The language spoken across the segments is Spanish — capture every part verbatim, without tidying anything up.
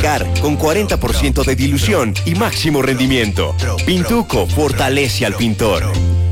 con cuarenta por ciento de dilución y máximo rendimiento. Pintuco fortalece al pintor.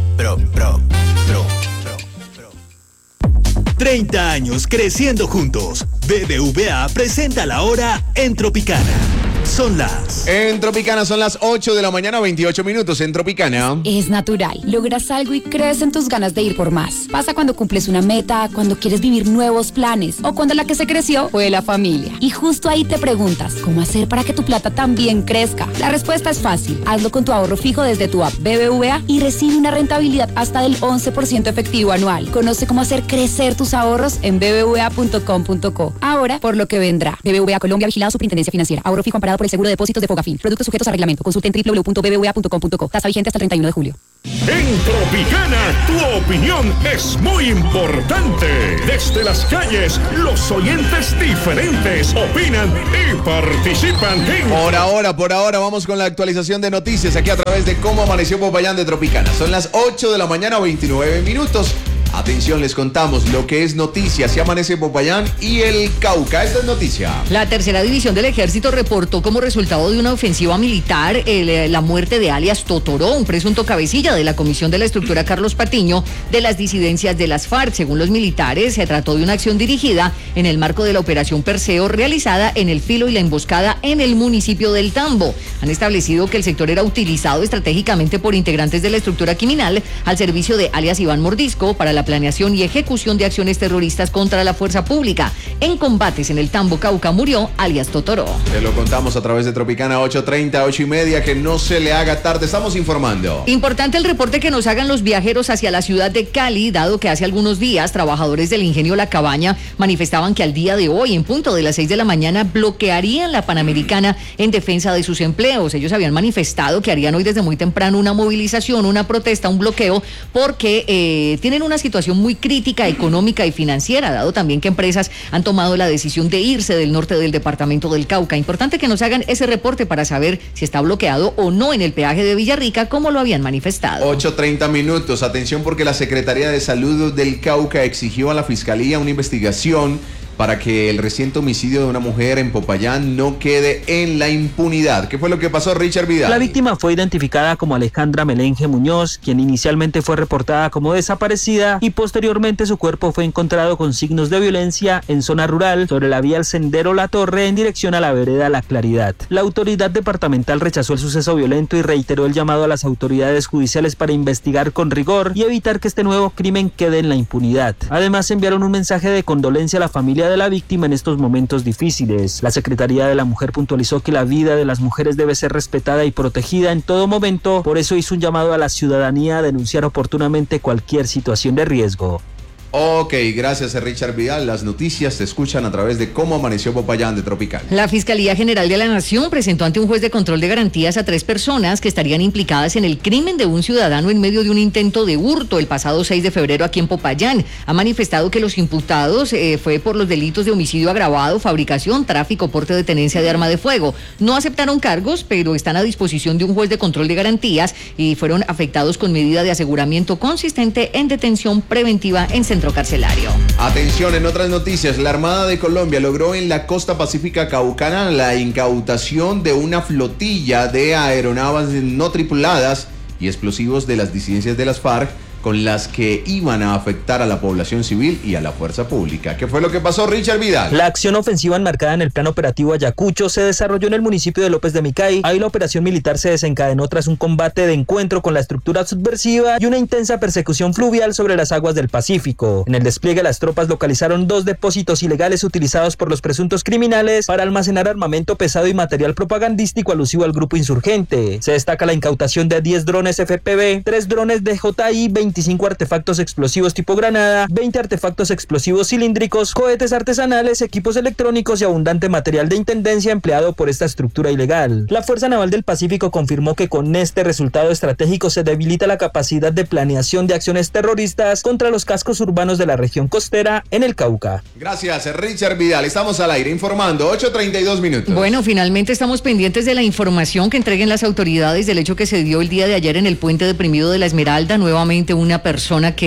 treinta años creciendo juntos. B B V A presenta la hora en Tropicana. Son las... En Tropicana son las ocho de la mañana, veintiocho minutos en Tropicana. Es natural. Logras algo y crees en tus ganas de ir por más. Pasa cuando cumples una meta, cuando quieres vivir nuevos planes o cuando la que se creció fue la familia. Y justo ahí te preguntas, ¿cómo hacer para que tu plata también crezca? La respuesta es fácil. Hazlo con tu ahorro fijo desde tu app B B V A y recibe una rentabilidad hasta del once por ciento efectivo anual. Conoce cómo hacer crecer tus ahorros en b b v a punto com punto co. Ahora, por lo que vendrá. B B V A Colombia, vigilado Superintendencia Financiera. Ahorro fijo amparado por el seguro de depósitos de Fogafín. Productos sujetos a reglamento. Consulta en w w w punto b b v a punto com punto co. Tasa vigente hasta el treinta y uno de julio. En Tropicana, tu opinión es muy importante. Desde las calles, los oyentes diferentes opinan y participan en... Por ahora, por ahora, vamos con la actualización de noticias aquí a través de Cómo Amaneció Popayán de Tropicana. Son las ocho de la mañana, veintinueve minutos. Atención, les contamos lo que es noticia. Se amanece Popayán y el Cauca. Esta es noticia. La tercera división del ejército reportó como resultado de una ofensiva militar el, la muerte de alias Totoró, un presunto cabecilla de la Comisión de la Estructura Carlos Patiño de las disidencias de las FARC. Según los militares, se trató de una acción dirigida en el marco de la operación Perseo realizada en el filo y la emboscada en el municipio del Tambo. Han establecido que el sector era utilizado estratégicamente por integrantes de la estructura criminal al servicio de alias Iván Mordisco para la la planeación y ejecución de acciones terroristas contra la fuerza pública. En combates en el Tambo, Cauca, murió alias Totoró. Te lo contamos a través de Tropicana ocho treinta, ocho y media, que no se le haga tarde, estamos informando. Importante el reporte que nos hagan los viajeros hacia la ciudad de Cali, dado que hace algunos días trabajadores del ingenio La Cabaña manifestaban que al día de hoy, en punto de las seis de la mañana, bloquearían la Panamericana en defensa de sus empleos. Ellos habían manifestado que harían hoy desde muy temprano una movilización, una protesta, un bloqueo, porque eh, tienen una situación situación muy crítica económica y financiera, dado también que empresas han tomado la decisión de irse del norte del departamento del Cauca. Importante que nos hagan ese reporte para saber si está bloqueado o no en el peaje de Villarrica, como lo habían manifestado. ocho treinta minutos, atención porque la Secretaría de Salud del Cauca exigió a la Fiscalía una investigación para que el reciente homicidio de una mujer en Popayán no quede en la impunidad. ¿Qué fue lo que pasó, Richard Vidal? La víctima fue identificada como Alejandra Melenge Muñoz, quien inicialmente fue reportada como desaparecida y posteriormente su cuerpo fue encontrado con signos de violencia en zona rural sobre la vía El Sendero La Torre en dirección a la vereda La Claridad. La autoridad departamental rechazó el suceso violento y reiteró el llamado a las autoridades judiciales para investigar con rigor y evitar que este nuevo crimen quede en la impunidad. Además, enviaron un mensaje de condolencia a la familia de la víctima en estos momentos difíciles. La Secretaría de la Mujer puntualizó que la vida de las mujeres debe ser respetada y protegida en todo momento, por eso hizo un llamado a la ciudadanía a denunciar oportunamente cualquier situación de riesgo. Ok, gracias a Richard Vidal. Las noticias se escuchan a través de Cómo Amaneció Popayán de Tropical. La Fiscalía General de la Nación presentó ante un juez de control de garantías a tres personas que estarían implicadas en el crimen de un ciudadano en medio de un intento de hurto el pasado seis de febrero aquí en Popayán. Ha manifestado que los imputados eh, fue por los delitos de homicidio agravado, fabricación, tráfico, porte de tenencia de arma de fuego. No aceptaron cargos, pero están a disposición de un juez de control de garantías y fueron afectados con medida de aseguramiento consistente en detención preventiva en centro carcelario. Atención, en otras noticias, la Armada de Colombia logró en la costa pacífica caucana la incautación de una flotilla de aeronaves no tripuladas y explosivos de las disidencias de las FARC con las que iban a afectar a la población civil y a la fuerza pública. ¿Qué fue lo que pasó, Richard Vidal? La acción ofensiva enmarcada en el Plan Operativo Ayacucho se desarrolló en el municipio de López de Micay. Ahí la operación militar se desencadenó tras un combate de encuentro con la estructura subversiva y una intensa persecución fluvial sobre las aguas del Pacífico. En el despliegue, las tropas localizaron dos depósitos ilegales utilizados por los presuntos criminales para almacenar armamento pesado y material propagandístico alusivo al grupo insurgente. Se destaca la incautación de diez drones F P V, tres drones de J I, veinticinco artefactos explosivos tipo granada, veinte artefactos explosivos cilíndricos, cohetes artesanales, equipos electrónicos y abundante material de intendencia empleado por esta estructura ilegal. La Fuerza Naval del Pacífico confirmó que con este resultado estratégico se debilita la capacidad de planeación de acciones terroristas contra los cascos urbanos de la región costera en el Cauca. Gracias, Richard Vidal. Estamos al aire informando, ocho treinta y dos minutos. Bueno, finalmente estamos pendientes de la información que entreguen las autoridades del hecho que se dio el día de ayer en el puente deprimido de La Esmeralda. Nuevamente una persona que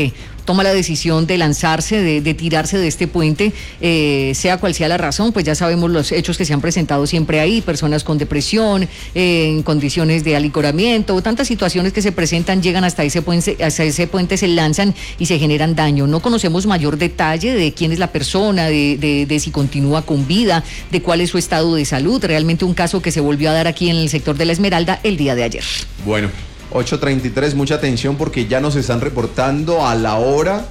toma la decisión de lanzarse, de, de tirarse de este puente, eh, sea cual sea la razón, pues ya sabemos los hechos que se han presentado siempre ahí, personas con depresión, eh, en condiciones de alicoramiento, tantas situaciones que se presentan, llegan hasta ese puente, hasta ese puente se lanzan y se generan daño. No conocemos mayor detalle de quién es la persona, de, de, de si continúa con vida, de cuál es su estado de salud. Realmente un caso que se volvió a dar aquí en el sector de La Esmeralda el día de ayer. Bueno, ocho treinta y tres, mucha atención porque ya nos están reportando a la hora.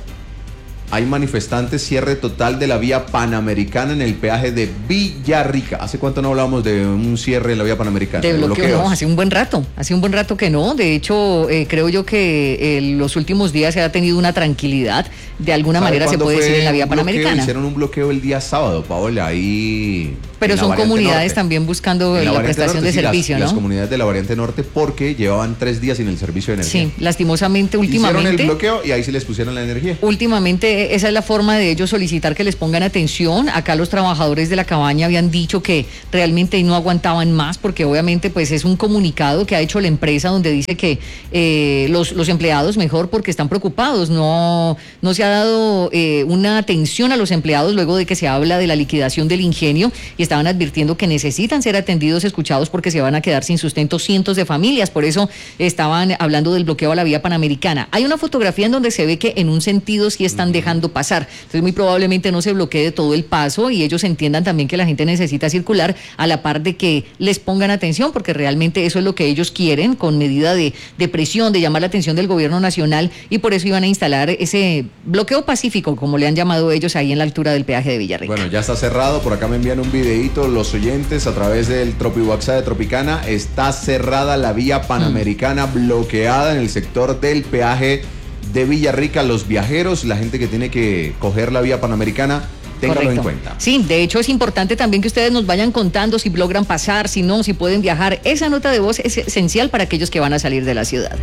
Hay manifestantes, cierre total de la vía Panamericana en el peaje de Villarrica. ¿Hace cuánto no hablábamos de un cierre en la vía Panamericana? De bloqueo, no, hace un buen rato, hace un buen rato que no. De hecho, eh, creo yo que en eh, los últimos días se ha tenido una tranquilidad, de alguna manera se puede decir, en la vía Panamericana. Hicieron un bloqueo el día sábado, Paola, ahí... Pero son comunidades norte. También buscando la, la prestación norte, de sí, servicio, las, ¿no? Las comunidades de la variante norte porque llevaban tres días sin el servicio de energía. Sí, lastimosamente, últimamente... Hicieron el bloqueo y ahí sí les pusieron la energía. Últimamente, esa es la forma de ellos solicitar que les pongan atención. Acá los trabajadores de la cabaña habían dicho que realmente no aguantaban más porque obviamente pues es un comunicado que ha hecho la empresa donde dice que eh, los, los empleados mejor porque están preocupados. No, no se ha dado eh, una atención a los empleados luego de que se habla de la liquidación del ingenio y estaban advirtiendo que necesitan ser atendidos, escuchados, porque se van a quedar sin sustento cientos de familias. Por eso estaban hablando del bloqueo a la vía Panamericana. Hay una fotografía en donde se ve que en un sentido sí están dejando pasar. Entonces muy probablemente no se bloquee todo el paso y ellos entiendan también que la gente necesita circular a la par de que les pongan atención, porque realmente eso es lo que ellos quieren, con medida de, de presión, de llamar la atención del gobierno nacional, y por eso iban a instalar ese bloqueo pacífico, como le han llamado ellos, ahí en la altura del peaje de Villarrica. Bueno, ya está cerrado. Por acá me envían un videíto los oyentes a través del TropiWhatsApp de Tropicana. Está cerrada la vía Panamericana, mm. bloqueada en el sector del peaje de Villarrica. Los viajeros, la gente que tiene que coger la vía Panamericana, ténganlo en cuenta. Sí, de hecho es importante también que ustedes nos vayan contando si logran pasar, si no, si pueden viajar. Esa nota de voz es esencial para aquellos que van a salir de la ciudad.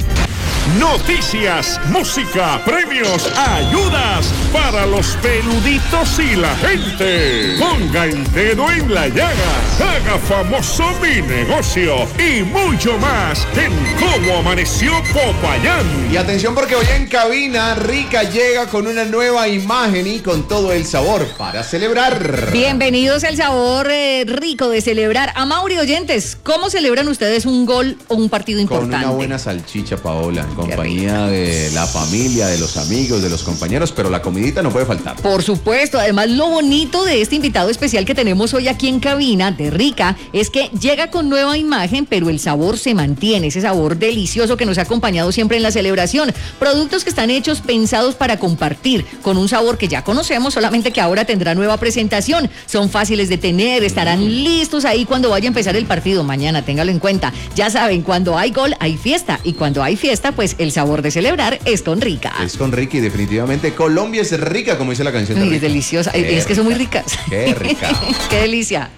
Noticias, música, premios, ayudas para los peluditos y la gente. Ponga el dedo en la llaga, haga famoso mi negocio y mucho más en Cómo Amaneció Popayán. Y atención porque hoy en cabina Rica llega con una nueva imagen y con todo el sabor para celebrar. Bienvenidos al sabor eh, rico de celebrar. A Mauri, oyentes, ¿cómo celebran ustedes un gol o un partido importante? Con una buena salchicha, Paola. Compañía de la familia, de los amigos, de los compañeros, pero la comidita no puede faltar. Por supuesto. Además, lo bonito de este invitado especial que tenemos hoy aquí en cabina de Rica es que llega con nueva imagen, pero el sabor se mantiene, ese sabor delicioso que nos ha acompañado siempre en la celebración. Productos que están hechos, pensados para compartir, con un sabor que ya conocemos, solamente que ahora tendrá nueva presentación. Son fáciles de tener, estarán mm. listos ahí cuando vaya a empezar el partido. Mañana, téngalo en cuenta. Ya saben, cuando hay gol, hay fiesta, y cuando hay fiesta, pues el sabor de celebrar es con Rica. Es con Rica y definitivamente Colombia es rica, como dice la canción de Uy, Rica. Es deliciosa. Qué es rica. Que son muy ricas. Qué rica. Qué delicia.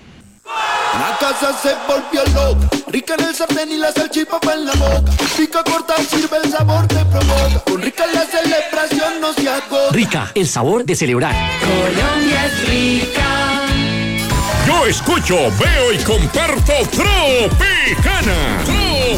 La casa se volvió loca, rica en el sartén y la salchipapa en la boca. Pica, corta, sirve, el sabor te provoca. Con Rica la celebración no se agota. Rica, el sabor de celebrar. Colombia es rica. Yo escucho, veo y comparto Tropicana.